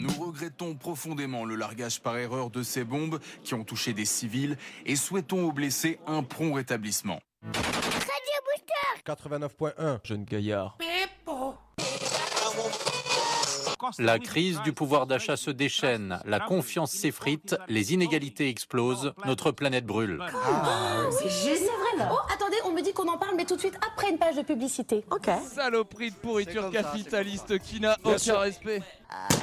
Nous regrettons profondément le largage par erreur de ces bombes qui ont touché des civils et souhaitons aux blessés un prompt rétablissement. 89.1, jeune gaillard. La crise du pouvoir d'achat se déchaîne, la confiance s'effrite, les inégalités explosent, notre planète brûle. C'est vrai. Oh, attendez, on me dit qu'on en parle, mais tout de suite après une page de publicité. Ok. Saloperie de pourriture capitaliste qui n'a aucun respect.